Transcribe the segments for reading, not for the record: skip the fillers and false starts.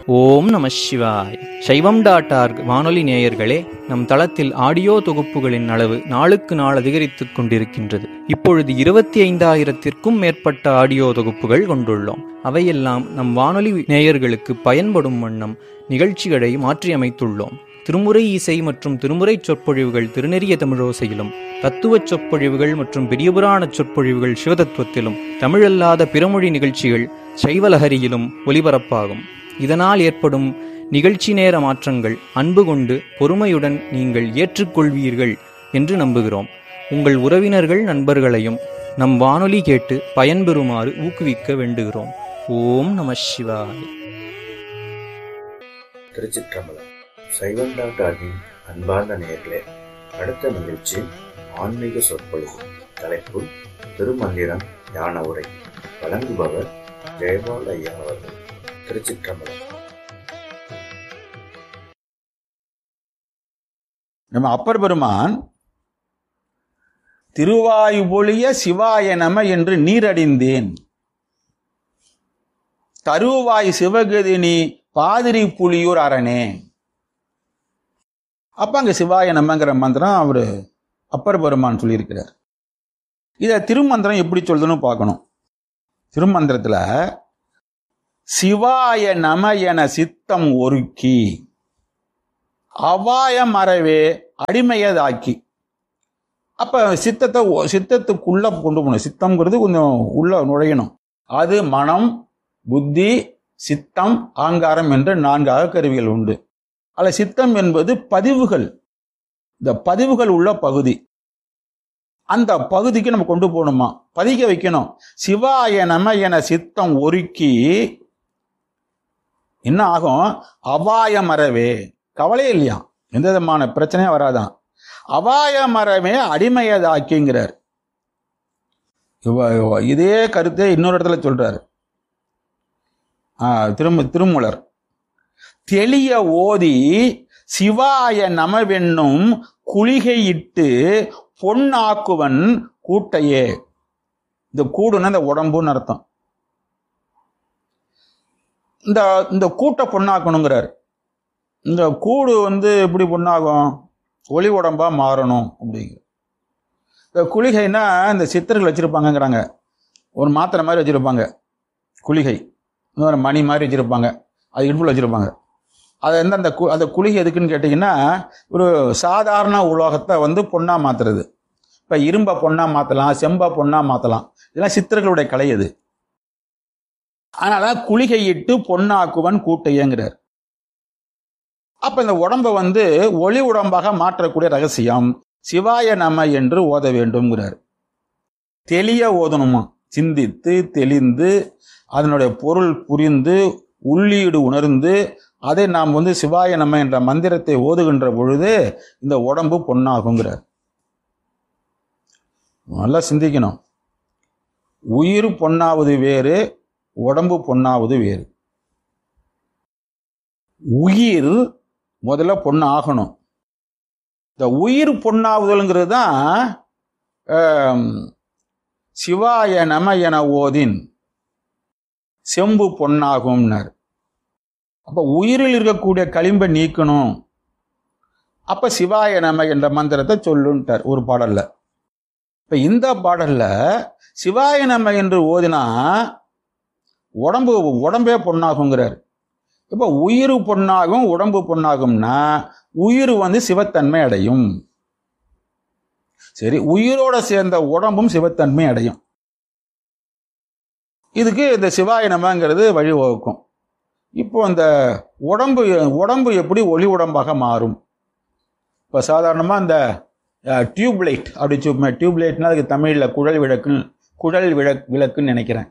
ஓம் நம சிவாய். சைவம்.org வானொலி நேயர்களே, நம் தளத்தில் ஆடியோ தொகுப்புகளின் அளவு நாளுக்கு நாள் அதிகரித்துக் கொண்டிருக்கின்றது. இப்பொழுது 25,000த்திற்கும் மேற்பட்ட ஆடியோ தொகுப்புகள் கொண்டுள்ளோம். அவையெல்லாம் நம் வானொலி நேயர்களுக்கு பயன்படும் வண்ணம் நிகழ்ச்சிகளை மாற்றியமைத்துள்ளோம். திருமுறை இசை மற்றும் திருமுறை சொற்பொழிவுகள் திருநெறிய தமிழோசையிலும், தத்துவச் சொற்பொழிவுகள் மற்றும் பெரியபுராண சொற்பொழிவுகள் சிவதத்துவத்திலும், தமிழல்லாத பிறமொழி நிகழ்ச்சிகள் சைவலஹரியிலும் ஒலிபரப்பாகும். இதனால் ஏற்படும் நிகழ்ச்சி நேர மாற்றங்கள் அன்பு கொண்டு பொறுமையுடன் நீங்கள் ஏற்றுக்கொள்வீர்கள் என்று நம்புகிறோம். உங்கள் உறவினர்கள் நண்பர்களையும் நம் வானொலி கேட்டு பயன்பெறுமாறு ஊக்குவிக்க வேண்டுகிறோம். ஓம் நம சிவாய. திருச்சிற்றம்பலம். சைவம்.org அன்பார்ந்த நேயர்களே, அடுத்த நிகழ்ச்சி ஆன்மீக சொற்பொழிவு. தலைப்பு திருமந்திரம் ஞான உரை. வழங்குபவர் ஜெயபால் ஐயா அவர்கள். திருச்சிற்றம்பலம். நம்ம அப்பர் பெருமான் திருவாயுபொழிய சிவாய நம என்று நீரடிந்தேன், தருவாய் சிவகதினி பாதிரி புலியூர் அரணே. அப்ப அங்க சிவாய நமங்கிற மந்திரம் அவரு அப்பர் பெருமான் சொல்லியிருக்கிறார். இத திருமந்திரம் எப்படி சொல்றதுன்னு பார்க்கணும். திருமந்திரத்துல சிவாய நம என சித்தம் ஒருக்கி அவாயம் அறவே அடிமையதாக்கி. அப்ப சித்தத்துக்குள்ள கொண்டு போகணும். சித்தம்ங்கிறது கொஞ்சம் உள்ள நுழையணும். அது மனம், புத்தி, சித்தம், ஆங்காரம் என்று 4 அகக்கருவிகள் உண்டு. அல்ல, சித்தம் என்பது பதிவுகள். இந்த பதிவுகள் உள்ள பகுதி. அந்த பகுதிக்கு நம்ம கொண்டு போகணுமா, பதிக்க வைக்கணும். சிவாய நம என சித்தம் ஒருக்கி என்ன ஆகும்? அபாயமறவே, கவலை இல்லையா, எந்த விதமான பிரச்சனையும் வராதான். அபாயமறவே அடிமையதாக்கிங்கிறார். இதே கருத்தை இன்னொரு இடத்துல சொல்றாரு திருமூலர். தெளிய ஓதி சிவாய நமவென்னும் குளிகையிட்டு பொன்னாக்குவன் கூட்டையே. இந்த கூடுன்னா இந்த உடம்புன்னு அர்த்தம். இந்த கூட்டை பொண்ணாக்கணுங்கிறார். இந்த கூடு எப்படி பொண்ணாகும்? ஒளி உடம்பா மாறணும் அப்படிங்கிற. இந்த குளிகைன்னா இந்த சித்தர்கள் வச்சிருப்பாங்கிறாங்க. ஒரு மாத்திரை மாதிரி வச்சிருப்பாங்க குளிகை, இன்னொரு மணி மாதிரி வச்சிருப்பாங்க, அது இடுப்புல வச்சிருப்பாங்க. அது அந்த குளிகை எதுக்குன்னு கேட்டிங்கன்னா, ஒரு சாதாரண உலோகத்தை பொண்ணா மாத்துறது. இப்போ இரும்பை பொண்ணா மாற்றலாம், செம்பா பொண்ணா மாற்றலாம். இதெல்லாம் சித்தர்களுடைய கலை அது. அதனால குளிகையிட்டு பொன்னாக்குவன் கூட்டையங்கிறார். அப்ப இந்த உடம்பை ஒளி உடம்பாக மாற்றக்கூடிய ரகசியம் சிவாய நம என்று ஓத வேண்டும்ங்கிறார். தெளிய ஓதணுமா, சிந்தித்து தெளிந்து அதனுடைய பொருள் புரிந்து உள்ளீடு உணர்ந்து அதை நாம் சிவாய நம என்ற மந்திரத்தை ஓதுகின்ற பொழுது இந்த உடம்பு பொன்னாகுங்கிறார். நல்லா சிந்திக்கணும். உயிர் பொன்னாவது வேறு, உடம்பு பொன்னாவது வேறு. உயிர் முதல்ல பொண்ணு ஆகணும். இந்த உயிர் பொன்னாவுதல்ங்கிறது தான் சிவாய நம என ஓதின் செம்பு பொன்னாகும்னார். அப்ப உயிரில் இருக்கக்கூடிய களிம்பை நீக்கணும். அப்ப சிவாய நம என்ற மந்திரத்தை சொல்லுன்ட்டார் ஒரு பாடல்ல. இப்ப இந்த பாடல்ல சிவாய நம என்று ஓதினா உடம்பே பொன்னாகுங்கிறார். இப்ப உயிர் பொன்னாகும், உடம்பு பொன்னாகும்னா உயிர் சிவத்தன்மை அடையும். சரி, உயிரோட சேர்ந்த உடம்பும் சிவத்தன்மை அடையும். இதுக்கு இந்த சிவாய நமங்கிறது வழிவகுக்கும். இப்போ இந்த உடம்பு எப்படி ஒளி உடம்பாக மாறும்? இப்போ சாதாரணமா இந்த டியூப்லைட் அப்படி டியூப்லைட்னா அதுக்கு தமிழ்ல குழல் விளக்குன்னு நினைக்கிறேன்.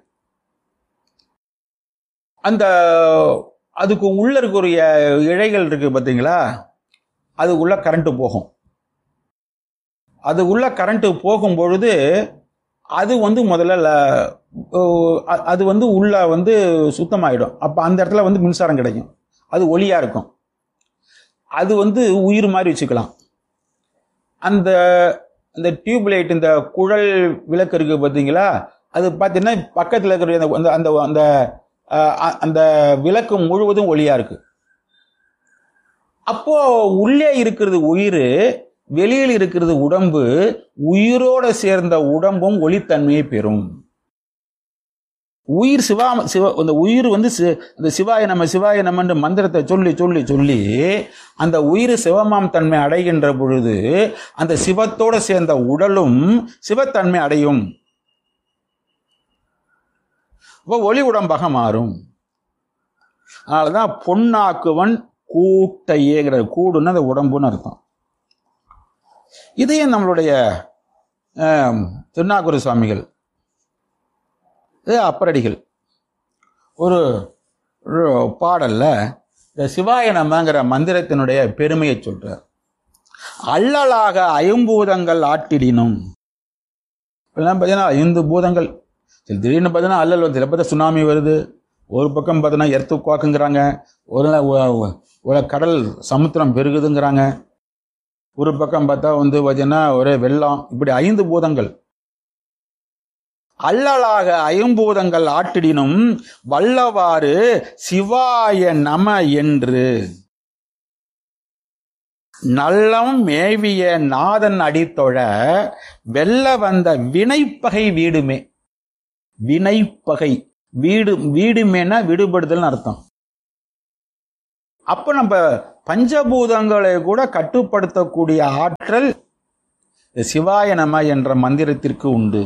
அதுக்கு உள்ள இருக்கக்கூடிய இழைகள் இருக்கு பார்த்தீங்களா, அது உள்ள கரண்ட் போகும். அது உள்ள கரண்ட் போகும் பொழுது அது முதல்ல அது உள்ள சுத்தமாயிடும். அப்ப அந்த இடத்துல மின்சாரம் கிடைக்கும். அது ஒளியா இருக்கும். அது உயிர் மாதிரி வச்சுக்கலாம். அந்த டியூப்லைட், இந்த குழல் விளக்கு இருக்கு பார்த்தீங்களா, அது பார்த்தீங்கன்னா பக்கத்தில் இருக்கிற அந்த அந்த விளக்கு முழுவதும் ஒளியா இருக்கு. அப்போ உள்ளே இருக்கிறது உயிர், வெளியில் இருக்கிறது உடம்பு. உயிரோட சேர்ந்த உடம்பும் ஒளித்தன்மையை பெறும். உயிர் அந்த உயிர் வந்து அந்த சிவாய நம்ம மந்திரத்தை சொல்லி சொல்லி சொல்லி அந்த உயிர் சிவமாம் தன்மை அடைகின்ற பொழுது அந்த சிவத்தோட சேர்ந்த உடலும் சிவத்தன்மை அடையும். ஒளி உடம்பாக மாறும். அதனாலதான் பொன்னாக்குவன் கூட்டையேங்கிற, கூடுன்னு அந்த உடம்புன்னு அர்த்தம். இதையும் நம்மளுடைய திருநாகூர சுவாமிகள், அப்பரடிகள் ஒரு பாடல்ல இந்த சிவாய நமங்கிற மந்திரத்தினுடைய பெருமையை சொல்றார். அல்லலாக ஐம்பூதங்கள் ஆட்டிடினும். இப்பெல்லாம் பார்த்தீங்கன்னா 5 பூதங்கள், திடீர்னு பார்த்தீங்கன்னா அல்லல் வந்து, சில பார்த்தா சுனாமி வருது, ஒரு பக்கம் பார்த்தீங்கன்னா எர்த்து குவாக்குங்கிறாங்க, ஒரு கடல் சமுத்திரம் பெருகுதுங்கிறாங்க, ஒரு பக்கம் பார்த்தா வந்து பார்த்தீங்கன்னா ஒரே வெள்ளம். இப்படி 5 பூதங்கள். அல்லலாக ஐம்பூதங்கள் ஆட்டிடினும் வல்லவாறு சிவாய நம என்று நல்லம் மேவிய நாதன் அடித்தொழ வெல்ல வந்த வினைப்பகை வீடுமே. வினைப்பகை வீடுமேனா விடுபடுதல் அர்த்தம். அப்ப நம்ம பஞ்சபூதங்களை கூட கட்டுப்படுத்தக்கூடிய ஆற்றல் சிவாய நம என்ற மந்திரத்திற்கு உண்டு.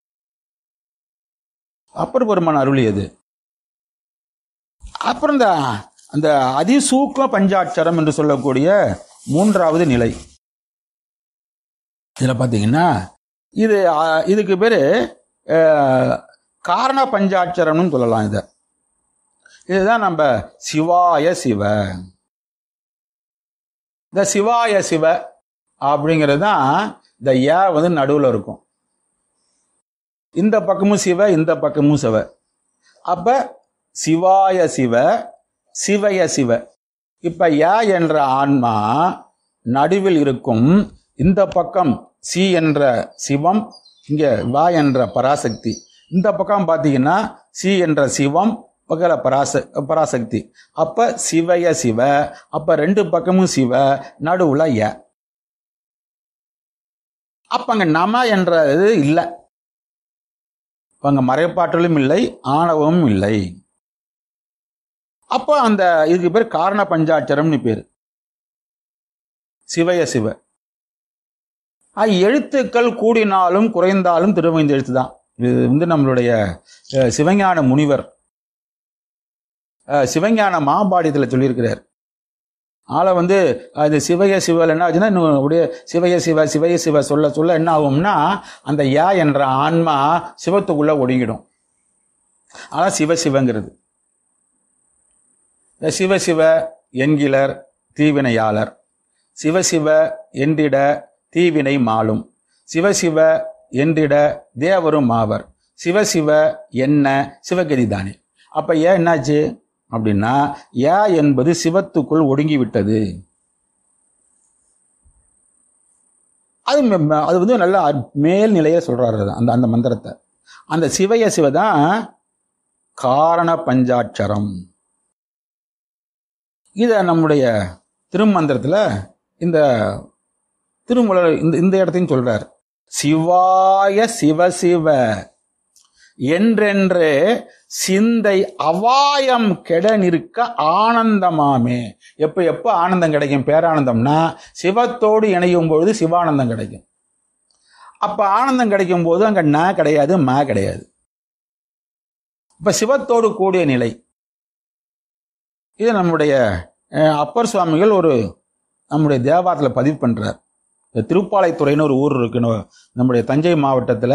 அப்பர் பெருமான் அருளியது. அப்புறம் அந்த அதிசூக்ம பஞ்சாட்சரம் என்று சொல்லக்கூடிய 3வது நிலை. இதுல பாத்தீங்கன்னா இதுக்கு பேரு காரண பஞ்சாட்சரம்னு சொல்லலாம். இதுதான் நம்ம சிவாய சிவ. இந்த சிவாய சிவ அப்படிங்கிறது தான் இந்த ஏ வந்து நடுவில் இருக்கும். இந்த பக்கமும் சிவ, இந்த பக்கமும் சிவ. அப்ப சிவாய சிவ, சிவய சிவ. இப்ப யா என்ற ஆன்மா நடுவில் இருக்கும். இந்த பக்கம் சி என்ற சிவம், இங்க வா என்ற பராசக்தி. இந்த பக்கம் பாத்தீங்கன்னா சி என்ற சிவம், பக்கல பராசக்தி. அப்ப சிவய சிவ. அப்ப 2 பக்கமும் சிவ, நடுவுல ய. அப்ப அங்க நம என்றது இல்லை. அங்க மறைப்பாற்றலும் இல்லை, ஆணவமும் இல்லை. அப்ப அந்த இதுக்கு பேர் காரண பஞ்சாட்சரம்னு பேரு, சிவய சிவ. எழுத்துக்கள் கூடினாலும் குறைந்தாலும் திருவைந்த எழுத்து தான். இது வந்து நம்மளுடைய சிவஞான முனிவர் சிவஞான மாபாடியத்தில் சொல்லியிருக்கிறார். ஆளை வந்து அது சிவய சிவல் என்ன ஆச்சுன்னா, இன்னும் சிவய சிவ சிவய சிவ சொல்ல சொல்ல என்ன ஆகும்னா, அந்த யா என்ற ஆன்மா சிவத்துக்குள்ள ஒடுங்கிடும். ஆனால் சிவசிவங்கிறது சிவசிவ என்கிலர் தீவினையாளர், சிவசிவ என்றிட தீவினை மாளும், சிவசிவ என்றிட தேவரும் ஆவர், சிவசிவ என்ன சிவகதி தானே. அப்ப ஏன் என்னாச்சு அப்படின்னா, யா என்பது சிவத்துக்குள் ஒடுங்கி விட்டது. அது வந்து நல்ல மேல் நிலையை சொல்றாரு அந்த அந்த மந்திரத்தை. அந்த சிவய சிவதான் காரண பஞ்சாட்சரம். இத நம்முடைய திருமந்திரத்துல இந்த திருமூலர் இந்த இடத்தையும் சொல்றார். சிவாய சிவசிவ என்றென்று சிந்தை அவாயம் கெட நிற்க ஆனந்தமாமே. எப்ப ஆனந்தம் கிடைக்கும்? பேரானந்தம்னா சிவத்தோடு இணையும் பொழுது சிவானந்தம் கிடைக்கும். அப்ப ஆனந்தம் கிடைக்கும் போது அங்க ந கிடையாது, ம கிடையாது. இப்ப சிவத்தோடு கூடிய நிலை. இது நம்முடைய அப்பர் சுவாமிகள் நம்முடைய தேவாரத்தில் பதிவு பண்றார். திருப்பாலைத்துறைன்னு ஒரு ஊர் இருக்கு நம்முடைய தஞ்சை மாவட்டத்துல.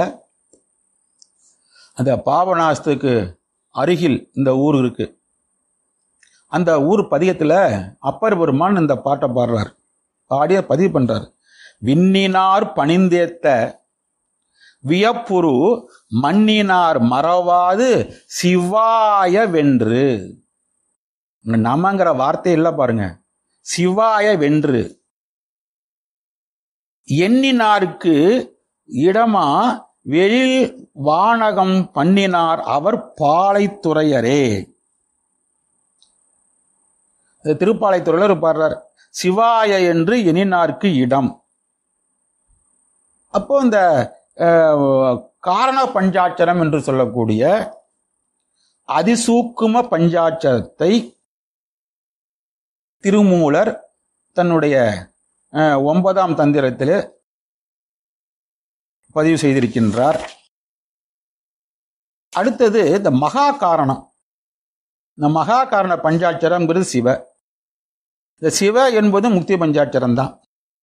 அந்த பாபநாசத்துக்கு அருகில் இந்த ஊர் இருக்கு. அந்த ஊர் பதிகத்துல அப்பர் பெருமான் இந்த பாட்டை பாடுறார், பாடிய பதிவு பண்றார். விண்ணினார் பணிந்தேத்த வியப்புரு மண்ணினார் மறவாது சிவாய வென்று. நமங்கிற வார்த்தை இல்ல பாருங்க, சிவாய வென்று. எண்ணினாருக்கு இடமா வெளில் வானகம் பண்ணினார் அவர் பாலைத்துறையரே. திருப்பாலைத்துறையில பாடுறார், சிவாய என்று எண்ணினார்க்கு இடம். அப்போ இந்த காரண பஞ்சாட்சரம் என்று சொல்லக்கூடிய அதிசூக்கும பஞ்சாட்சரத்தை திருமூலர் தன்னுடைய 9ஆம் தந்திரத்தில் பதிவு செய்திருக்கின்றார். அடுத்தது இந்த மகா காரணம். இந்த மகா காரண பஞ்சாட்சரம்ங்கிறது சிவ. இந்த சிவ என்பது முக்தி பஞ்சாட்சரம் தான்.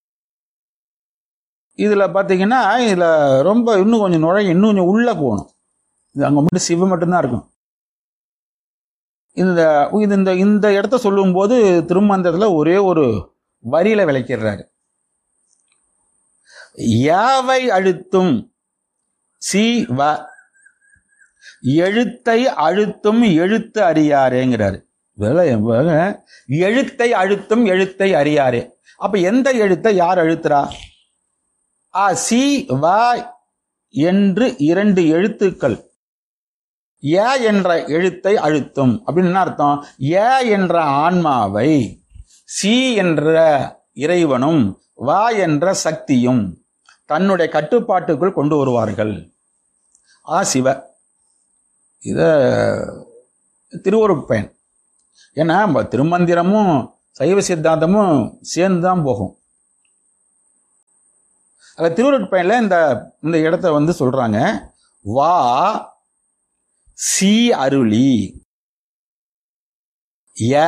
இதுல பாத்தீங்கன்னா இதுல ரொம்ப இன்னும் கொஞ்சம் இன்னும் கொஞ்சம் உள்ள போகணும். இது அங்க மட்டும் சிவ மட்டும்தான் இருக்கும். இந்த இடத்த சொல்லும் போது திருமந்திரத்துல ஒரே ஒரு வரியில விளக்கிறாரு. யாவை அழுத்தும் சிவ, எழுத்தை அழுத்தும் எழுத்து அறியாரேங்கிறாரு. எழுத்தை அழுத்தும் எழுத்தை அறியாரே. அப்ப எந்த எழுத்தை யார் அழுத்துறா? சி வ என்று 2 எழுத்துக்கள் ஏ என்ற எழுத்தை அழுத்தும். அப்படின்னு என்ன அர்த்தம்? ஏ என்ற ஆன்மாவை சி என்ற இறைவனும் வா என்ற சக்தியும் தன்னுடைய கட்டுப்பாட்டுக்குள் கொண்டு வருவார்கள். சிவ. இத திருவருட்பயன். ஏன்னா திருமந்திரமும் சைவ சித்தாந்தமும் சேர்ந்துதான் போகும். அதில் திருவருட்பயன்ல இந்த இடத்த சொல்றாங்க, வா சி அருளி ய,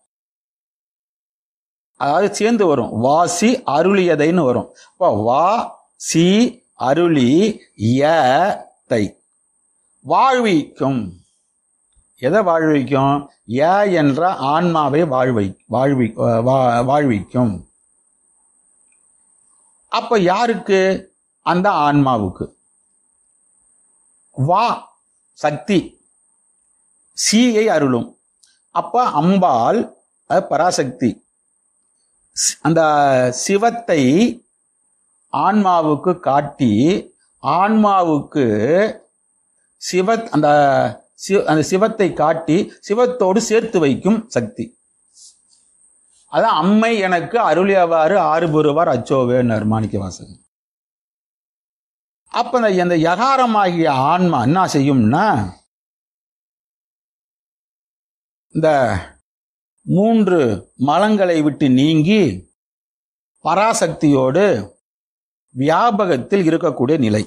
அதாவது சேர்ந்து வரும். வாசி அருளியதைன்னு வரும். இப்போ வா சி அருளி ய தை வாழ்விக்கும். எதை வாழ்விக்கும்? ய என்ற ஆன்மாவை வாழ்விக்கும். அப்ப யாருக்கு? அந்த ஆன்மாவுக்கு. வா சக்தி, சீயை அருளும். அப்ப அம்பாள் பராசக்தி அந்த சிவத்தை ஆன்மாவுக்கு காட்டி, ஆன்மாவுக்கு அந்த சிவத்தை காட்டி சிவத்தோடு சேர்த்து வைக்கும் சக்தி. அதான் அம்மை எனக்கு அருளியவாறு 6 பெறுவார் அச்சோவேன்னார் மாணிக்கவாசகர். அப்ப அந்த யகாரமாகிய ஆன்மா என்ன செய்யும்னா, இந்த 3 மலங்களை விட்டு நீங்கி பராசக்தியோடு வியாபகத்தில் இருக்கக்கூடிய நிலை.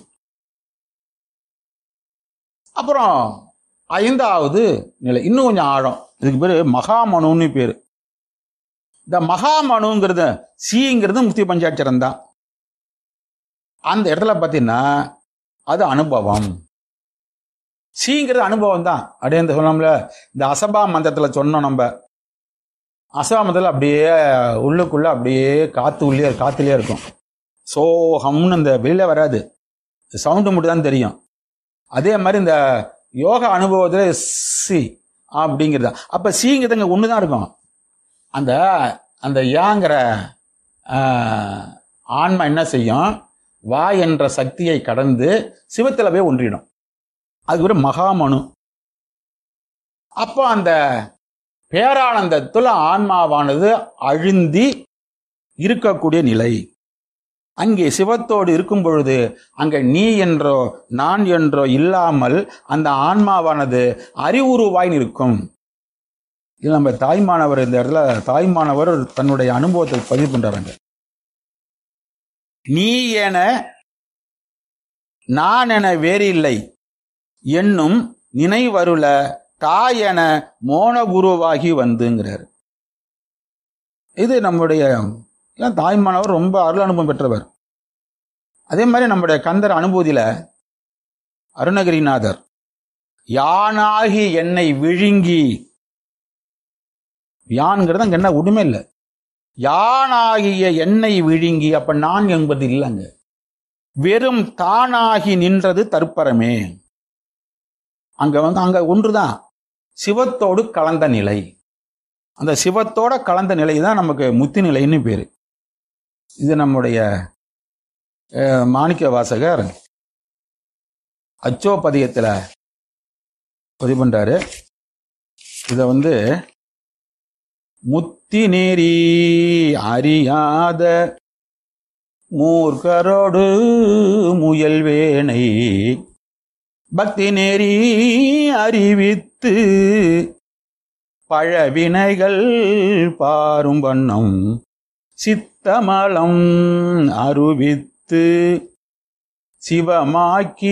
அப்புறம் 5வது நிலை இன்னும் கொஞ்சம் ஆழம். இதுக்கு பேரு மகாமனுன்னு பேரு. இந்த மகாமனுங்கிறது சீங்கிறது முக்தி பஞ்சாட்சரம் தான். அந்த இடத்துல பார்த்தீங்கன்னா அது அனுபவம். சீங்கிறது அனுபவம் தான். அப்படியே இந்த சொன்னோம்ல, இந்த அசபா மந்திரத்தில் சொன்னோம். நம்ம அசபா மந்திரத்தில் அப்படியே உள்ளுக்குள்ள அப்படியே காத்துலயே இருக்கும். சோகம்னு இந்த வெளியில வராது, சவுண்டு மட்டும் தான் தெரியும். அதே மாதிரி இந்த யோக அனுபவத்தில் சி அப்படிங்கிறது. அப்ப சீங்கிறதுங்க ஒண்ணுதான் இருக்கும். அந்த யாங்கிற ஆன்மா என்ன செய்யும்? வா என்ற சக்தியை கடந்து சிவத்தில் போய் ஒன்றிடும். அதுக்கு ஒரு மகாமனு. அப்போ அந்த பேரானந்தத்துல ஆன்மாவானது அழுந்தி இருக்கக்கூடிய நிலை. அங்கே சிவத்தோடு இருக்கும் பொழுது அங்கே நீ என்றோ நான் என்றோ இல்லாமல் அந்த ஆன்மாவானது அறிவுருவாய் நிற்கும். இது நம்ம தாய்மானவர் இந்த இடத்துல தாய்மானவர் தன்னுடைய அனுபவத்தை பதிவு பண்றாங்க. நீ என நான் என வேறில்லை என்னும் நினைவருள தாய் என மோனகுருவாகி வந்துங்கிறார். இது நம்முடைய தாய்மானவர் ரொம்ப அருள் அனுபவம் பெற்றவர். அதே மாதிரி நம்முடைய கந்தர் அனுபூதியில அருணகிரிநாதர் யானாகி என்னை விழுங்கி, யான்கிறது அங்க என்ன உண்மை இல்லை, யானாகிய என்னை விழுங்கி. அப்ப நான் என்பது இல்லைங்க, வெறும் தானாகி நின்றது தற்பரமே. அங்க ஒன்றுதான் சிவத்தோடு கலந்த நிலை. அந்த சிவத்தோட கலந்த நிலை தான் நமக்கு முத்தி நிலைன்னு பேரு. இது நம்முடைய மாணிக்க வாசகர் அச்சோபதியத்துல பதிவு பண்றாரு. இத முத்தி நெறி அறியாத மூர்க்கரோடு முயல்வேனை பக்தி நெறி அறிவித்து பழவினைகள் பாரும் வண்ணம் சித்தமலம் அருவித்து சிவமாக்கி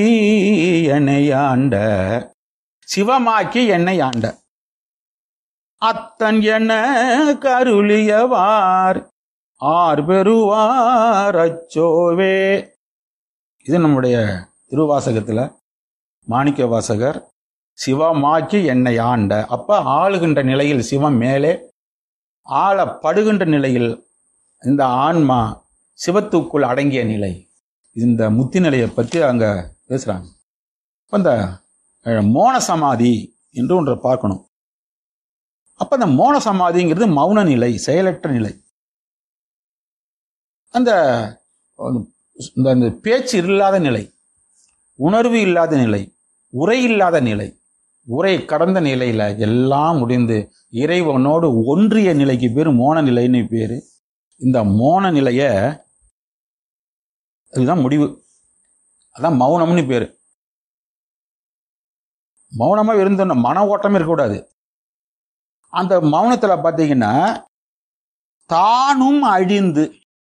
என்னை ஆண்ட அத்தன் என கருளியவார் ஆர் பெறுவார் அச்சோவே. இது நம்முடைய திருவாசகத்துல மாணிக்க வாசகர் சிவமாக்கி என்னை ஆண்ட. அப்ப ஆளுகின்ற நிலையில் சிவம் மேலே, ஆளப்படுகின்ற நிலையில் இந்த ஆன்மா சிவத்துக்குள் அடங்கிய நிலை. இந்த முத்தி நிலையை பற்றி அங்க பேசுறாங்க. இந்த மோன சமாதி என்று ஒன்றை பார்க்கணும். அப்ப அந்த மோன சமாதிங்கிறது மௌன நிலை, செயலற்ற நிலை. அந்த பேச்சு இல்லாத நிலை, உணர்வு இல்லாத நிலை, உரை இல்லாத நிலை, உரை கடந்த நிலையில எல்லாம் முடிந்து இறைவனோடு ஒன்றிய நிலைக்கு பேரு மோன நிலைன்னு பேரு. இந்த மோன நிலைய இதுதான் முடிவு, அதான் மௌனம்னு பேரு. மௌனமா இருந்தோம், மன ஓட்டமே இருக்கக்கூடாது. அந்த மௌனத்துல பாத்தீங்கன்னா தானும் அழிந்து,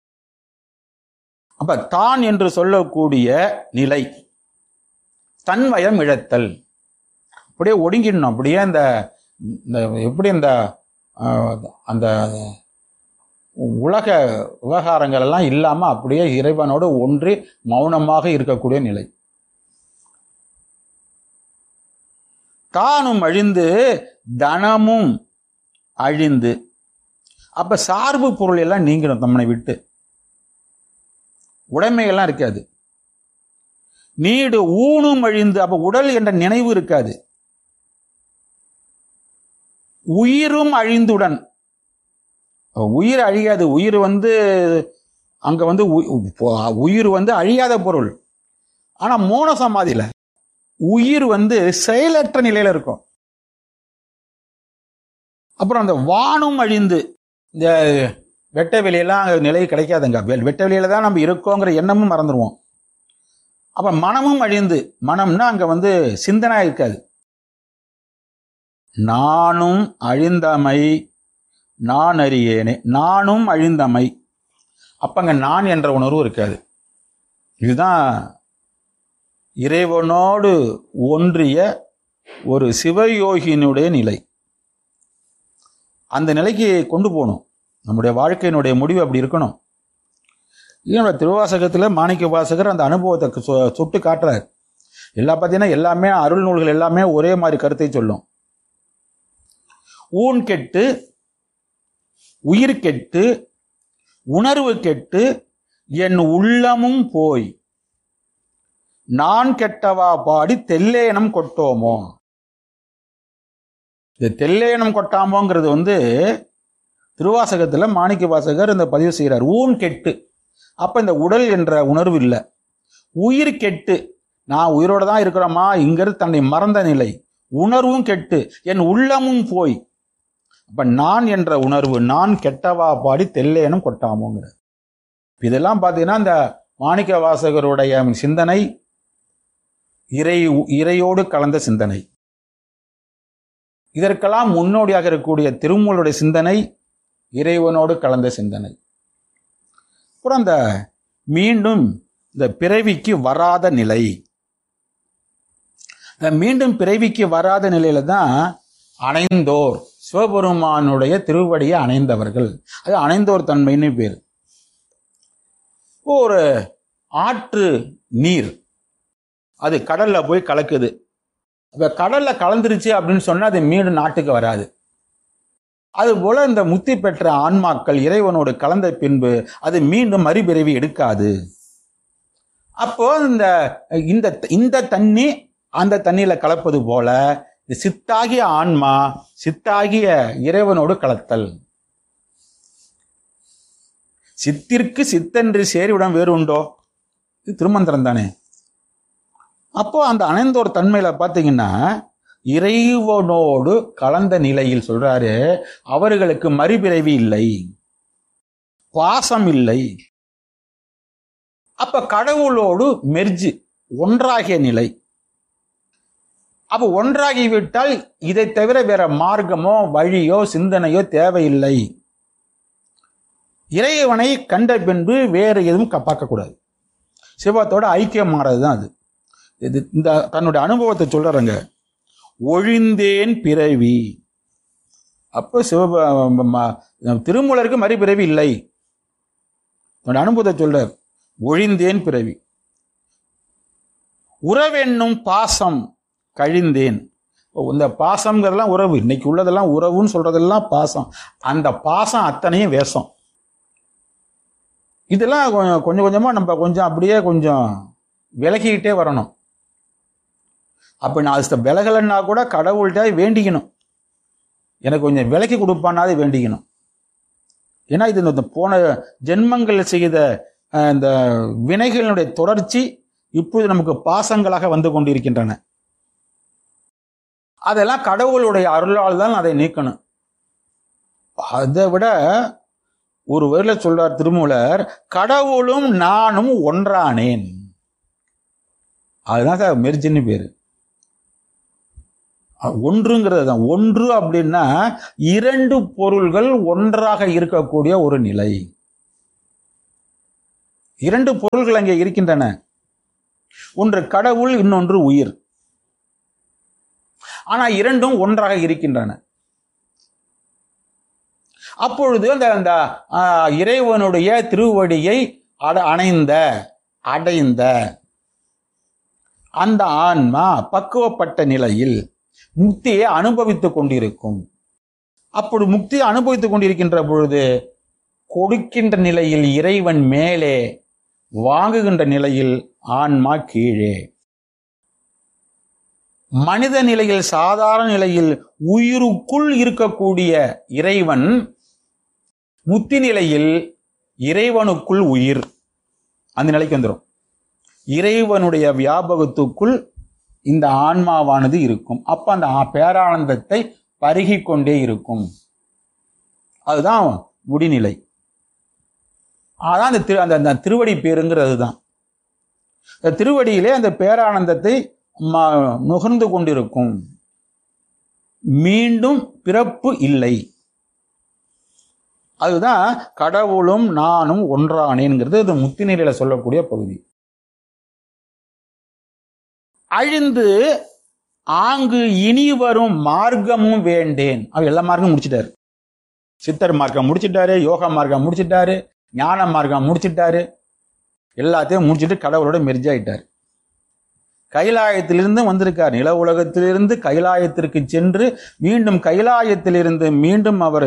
அப்ப தான் என்று சொல்லக்கூடிய நிலை தன்வயம் இழத்தல், அப்படியே ஒடுங்கிடணும். அப்படியே அந்த எப்படி அந்த உலக விவகாரங்கள் எல்லாம் இல்லாம அப்படியே இறைவனோடு ஒன்றி மௌனமாக இருக்கக்கூடிய நிலை. தானும் அழிந்து தனமும் அழிந்து, அப்ப சார்பு பொருள் எல்லாம் நீங்கிடும், நம்மளை விட்டு உடைமைகள்லாம் இருக்காது. நீடு ஊனும் அழிந்து, அப்ப உடல் என்ற நினைவு இருக்காது. உயிரும் அழிந்துடன், உயிர் அழியாது. உயிர் அங்க உயிர் அழியாத பொருள். ஆனா மோன சமாதியில உயிர் செயலற்ற நிலையில இருக்கும். அப்புறம் அந்த வானும் அழிந்து, இந்த வெட்ட வெளியெல்லாம் நிலை கிடைக்காதுங்க. வெட்ட வெளியில தான் நம்ம இருக்கோங்கிற எண்ணமும் மறந்துடுவோம். அப்ப மனமும் அழிந்து, மனம்னா அங்க சிந்தனை இருக்காது. நானும் அழிந்தமை நான் அறியேனே, நானும் அழிந்தமை, அப்பங்க நான் என்ற உணர்வு இருக்காது. இதுதான் இறைவனோடு ஒன்றிய ஒரு சிவயோகியினுடைய நிலை. அந்த நிலைக்கு கொண்டு போகணும். நம்முடைய வாழ்க்கையினுடைய முடிவு அப்படி இருக்கணும். இதனுடைய திருவாசகத்தில் மாணிக்க வாசகர் அந்த அனுபவத்தை சுட்டு காட்டுறார். பார்த்தீங்கன்னா எல்லாமே அருள் நூல்கள் எல்லாமே ஒரே மாதிரி கருத்தை சொல்லும். ஊன் கெட்டு, உயிர் கெட்டு, உணர்வு கெட்டு, என் உள்ளமும் போய் நான் கெட்டவா பாடி தெல்லேனம் கொட்டோமோ. இந்த தெல்லேனம் கொட்டாமோங்கிறது திருவாசகத்துல மாணிக்க வாசகர் இந்த பதிவு செய்கிறார். ஊன் கெட்டு, அப்ப இந்த உடல் என்ற உணர்வு இல்லை. உயிர் கெட்டு, நான் உயிரோட தான் இருக்கிறோமா இங்கிறது தன்னை மறந்த நிலை. உணர்வும் கெட்டு, என் உள்ளமும் போய், அப்ப நான் என்ற உணர்வு, நான் கெட்டவா பாடி தெல்லேனும் கொட்டாமோங்கிற. இதெல்லாம் பார்த்தீங்கன்னா இந்த மாணிக்க வாசகருடைய சிந்தனை இறையோடு கலந்த சிந்தனை. இதற்கெல்லாம் முன்னோடியாக இருக்கக்கூடிய திருமூலருடைய சிந்தனை இறைவனோடு கலந்த சிந்தனை. அப்புறம் அந்த மீண்டும் இந்த பிறவிக்கு வராத நிலை, மீண்டும் பிறவிக்கு வராத நிலையில தான் அணைந்தோர், சிவபெருமானுடைய திருவடியை அணைந்தவர்கள், அது அணைந்தோர் தன்மைன்னு பேர். ஒரு ஆற்று நீர் அது கடல்ல போய் கலக்குது. இப்ப கடல்ல கலந்துருச்சு அப்படின்னு சொன்னா அது மீண்டும் நாட்டுக்கு வராது. அது போல இந்த முத்தி பெற்ற ஆன்மாக்கள் இறைவனோடு கலந்த பின்பு அது மீண்டும் மறுபிறவி எடுக்காது. அப்போ இந்த தண்ணி அந்த தண்ணியில கலப்பது போல சித்தாகிய ஆன்மா சித்தாகிய இறைவனோடு கலத்தல். சித்திற்கு சித்தென்று சேரிவிடம் வேறு உண்டோ? இது திருமந்திரம் தானே. அப்போ அந்த அணைந்தோர் தன்மையில பாத்தீங்கன்னா இறைவனோடு கலந்த நிலையில் சொல்றாரு, அவர்களுக்கு மறுபிறவி இல்லை, பாசம் இல்லை. அப்ப கடவுளோடு மெர்ஜ், ஒன்றாகிய நிலை. அப்ப ஒன்றாகிவிட்டால் இதை தவிர வேற மார்க்கமோ வழியோ சிந்தனையோ தேவையில்லை. இறைவனை கண்ட பின்பு வேறு எதுவும் பார்க்கக்கூடாது. சிவத்தோட ஐக்கியம் மாறதுதான் அது. இந்த தன்னுடைய அனுபவத்தை சொல்றாங்க. ஒழிந்தேன் பிறவி. அப்போ திருமூலருக்கு மறுபிறவி இல்லை. தன்னுடைய அனுபவத்தை சொல்றார். ஒழிந்தேன் பிறவி. உறவென்னும் பாசம் கழிந்தேன். இந்த பாசம்ங்கிறதெல்லாம் உறவு, இன்னைக்கு உள்ளதெல்லாம் உறவுன்னு சொல்றதெல்லாம் பாசம். அந்த பாசம் அத்தனையும் வேஷம். இதெல்லாம் கொஞ்சம் கொஞ்சமா நம்ம கொஞ்சம் அப்படியே கொஞ்சம் விலகிக்கிட்டே வரணும். அப்ப நான் அது விலகலைன்னா கூட கடவுள்கிட்ட வேண்டிக்கணும், எனக்கு கொஞ்சம் விலக்கி கொடுப்பானாது வேண்டிக்கணும். ஏன்னா இது இந்த போன ஜென்மங்கள் செய்த இந்த வினைகளினுடைய தொடர்ச்சி இப்போது நமக்கு பாசங்களாக வந்து கொண்டிருக்கின்றன. அதெல்லாம் கடவுளுடைய அருளால் தான் அதை நீக்கணும். அதை விட ஒரு வரியில சொல்றார் திருமூலர், கடவுளும் நானும் ஒன்றானேன். அதுதான் சார் மெர்ஜின்னு பேரு. ஒன்றுங்கிறது தான். ஒன்று அப்படின்னா இரண்டு பொருள்கள் ஒன்றாக இருக்கக்கூடிய ஒரு நிலை. இரண்டு பொருள்கள் அங்கே இருக்கின்றன. ஒன்று கடவுள், இன்னொன்று உயிர். ஆனா இரண்டும் ஒன்றாக இருக்கின்றன. அப்பொழுது அந்த இறைவனுடைய திருவடியை அடைந்த அந்த ஆன்மா பக்குவப்பட்ட நிலையில் முக்தியை அனுபவித்துக் கொண்டிருக்கும். அப்படி முக்தியை அனுபவித்துக் கொண்டிருக்கின்ற பொழுது கொடுக்கின்ற நிலையில் இறைவன் மேலே, வாங்குகின்ற நிலையில் ஆன்மா கீழே. மனித நிலையில், சாதாரண நிலையில் உயிருக்குள் இருக்கக்கூடிய இறைவன், முத்தி நிலையில் இறைவனுக்குள் உயிர், அந்த நிலைக்கு வந்துடும். இறைவனுடைய வியாபகத்துக்குள் இந்த ஆன்மாவானது இருக்கும். அப்ப அந்த பேரானந்தத்தை பருகி கொண்டே இருக்கும். அதுதான் முடிநிலை. அதான் அந்த திருவடி பேருங்கிறது தான். இந்த திருவடியிலே அந்த பேரானந்தத்தை நுகர்ந்து கொண்டிருக்கும். மீண்டும் பிறப்பு இல்லை. அதுதான் கடவுளும் நானும் ஒன்றானேங்கிறது இது முத்தி நிலையில சொல்லக்கூடிய பகுதி. அழிந்து ஆங்கு இனி வரும் மார்க்கமும் வேண்டேன். அவர் எல்லா மார்க்கம் முடிச்சிட்டாரு. சித்தர் மார்க்கம் முடிச்சிட்டாரு, யோகா மார்க்கம் முடிச்சிட்டாரு, ஞான மார்க்கம் முடிச்சிட்டாரு. எல்லாத்தையும் முடிச்சுட்டு கடவுளோட மெர்ஜ் ஆயிட்டார். கைலாயத்திலிருந்து வந்திருக்கார். நில உலகத்திலிருந்து கைலாயத்திற்கு சென்று மீண்டும் கைலாயத்திலிருந்து மீண்டும் அவர்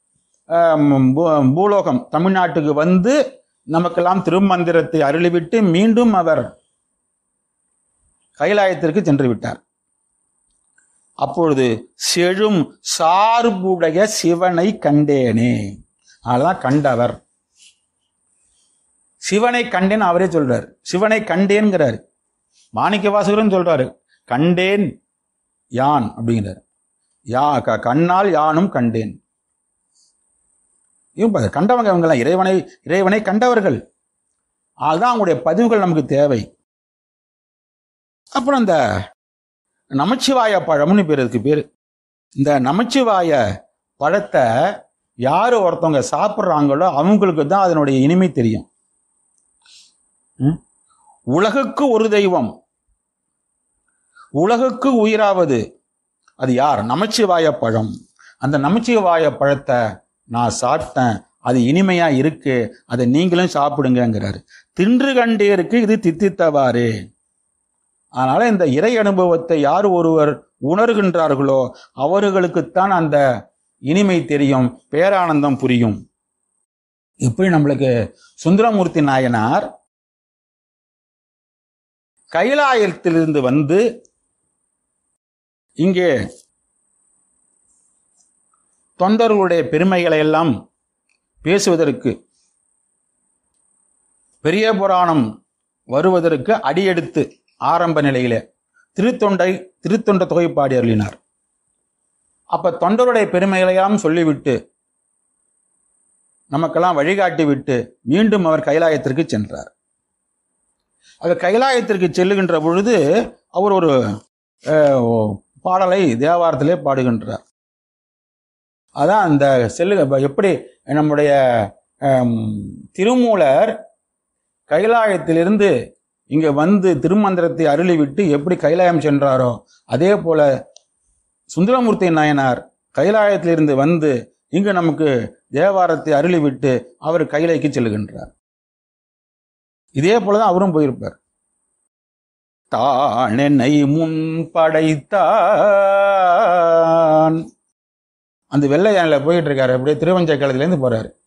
பூலோகம் தமிழ்நாட்டுக்கு வந்து நமக்கெல்லாம் திருமந்திரத்தை அருளிவிட்டு மீண்டும் அவர் கைலாயத்திற்கு சென்று விட்டார். அப்பொழுது செழும் சார்புடைய சிவனை கண்டேனே. அதெல்லாம் கண்டவர். சிவனை கண்டேன் அவரே சொல்றார். சிவனை கண்டேன்கிறார். மாணிக்க வாசகரும் சொல்றாரு, கண்டேன் யான் அப்படிங்கிறார். கண்ணால் யானும் கண்டேன். கண்டவங்க இவங்கெல்லாம் இறைவனை கண்டவர்கள். அதுதான் அவங்களுடைய பதிவுகள் நமக்கு தேவை. அப்புறம் இந்த நமச்சிவாய பழம்னு பேர், இதுக்கு பேரு. இந்த நமச்சிவாய பழத்தை யாரு ஒருத்தவங்க சாப்பிட்றாங்களோ அவங்களுக்கு தான் அதனுடைய இனிமை தெரியும். உலகுக்கு ஒரு தெய்வம், உலகுக்கு உயிராவது அது யார்? நமச்சிவாய பழம். அந்த நமச்சிவாய பழத்தை நான் சாப்பிட்டேன், அது இனிமையா இருக்கு, அதை நீங்களும் சாப்பிடுங்கிறாரு. தின்று கண்டேருக்கு இது தித்தித்தவாறு. அதனால இந்த இறை அனுபவத்தை யார் ஒருவர் உணர்கின்றார்களோ அவர்களுக்குத்தான் அந்த இனிமை தெரியும், பேரானந்தம் புரியும். இப்படி நம்மளுக்கு சுந்தரமூர்த்தி நாயனார் கைலாயத்திலிருந்து வந்து இங்கே தொண்டர்களுடைய பெருமைகளை எல்லாம் பேசுவதற்கு, பெரிய புராணம் வருவதற்கு அடியெடுத்து ஆரம்ப நிலையிலே திருத்தொண்ட தொகை பாடி அருளினார். அப்ப தொண்டருடைய பெருமைகளையாம் சொல்லிவிட்டு நமக்கெல்லாம் வழிகாட்டி விட்டு மீண்டும் அவர் கைலாயத்திற்கு சென்றார். அவர் கைலாயத்திற்கு செல்லுகின்ற பொழுது அவர் ஒரு பாடலை தேவாரத்திலே பாடுகின்றார். அதான் அந்த எப்படி நம்முடைய திருமூலர் கைலாயத்திலிருந்து இங்க வந்து திருமந்திரத்தை அருளிவிட்டு எப்படி கைலாயம் சென்றாரோ அதே போல சுந்தரமூர்த்தி நாயனார் கைலாயத்திலிருந்து வந்து இங்கு நமக்கு தேவாரத்தை அருளிவிட்டு அவர் கைலைக்கு செல்லுகின்றார். இதே போலதான் அவரும் போயிருப்பார். தான் என்னை முன் படைத்தான், அந்த வெள்ளை யானையில போயிட்டு இருக்காரு. அப்படியே திருவஞ்சை காலத்திலேருந்து போறாரு.